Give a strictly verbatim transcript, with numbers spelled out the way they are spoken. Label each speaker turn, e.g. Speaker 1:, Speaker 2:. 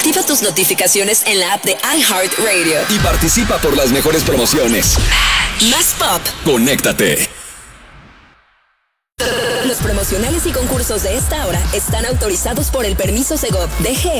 Speaker 1: Activa tus notificaciones en la app de iHeartRadio.
Speaker 2: Y participa por las mejores promociones.
Speaker 1: Más pop.
Speaker 2: Conéctate.
Speaker 1: Los promocionales y concursos de esta hora están autorizados por el permiso Segov D G